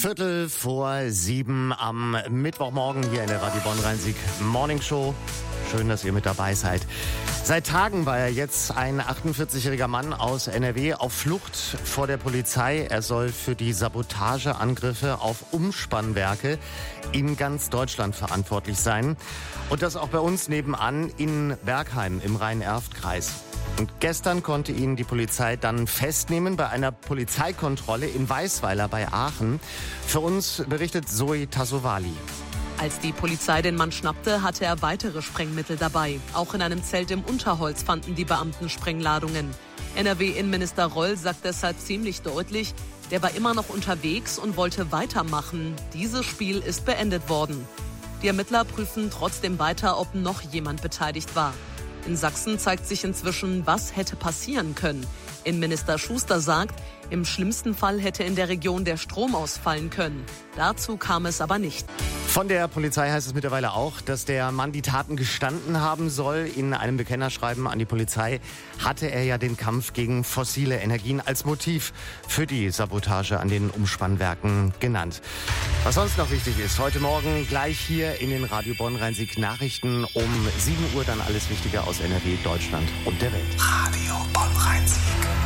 6:15 am Mittwochmorgen hier in der Radio Bonn-Rhein-Sieg Morning Show. Schön, dass ihr mit dabei seid. Seit Tagen war jetzt ein 48-jähriger Mann aus NRW auf Flucht vor der Polizei. Er soll für die Sabotageangriffe auf Umspannwerke in ganz Deutschland verantwortlich sein. Und das auch bei uns nebenan in Bergheim im Rhein-Erft-Kreis. Und gestern konnte ihn die Polizei dann festnehmen bei einer Polizeikontrolle in Weisweiler bei Aachen. Für uns berichtet Zoe Tassovali. Als die Polizei den Mann schnappte, hatte er weitere Sprengmittel dabei. Auch in einem Zelt im Unterholz fanden die Beamten Sprengladungen. NRW-Innenminister Roll sagt deshalb ziemlich deutlich, der war immer noch unterwegs und wollte weitermachen. Dieses Spiel ist beendet worden. Die Ermittler prüfen trotzdem weiter, ob noch jemand beteiligt war. In Sachsen zeigt sich inzwischen, was hätte passieren können. Innenminister Schuster sagt, im schlimmsten Fall hätte in der Region der Strom ausfallen können. Dazu kam es aber nicht. Von der Polizei heißt es mittlerweile auch, dass der Mann die Taten gestanden haben soll. In einem Bekennerschreiben an die Polizei hatte er ja den Kampf gegen fossile Energien als Motiv für die Sabotage an den Umspannwerken genannt. Was sonst noch wichtig ist, heute Morgen gleich hier in den Radio Bonn-Rhein-Sieg Nachrichten um 7 Uhr dann alles Wichtige aus NRW, Deutschland und der Welt. Radio Bonn-Rhein-Sieg.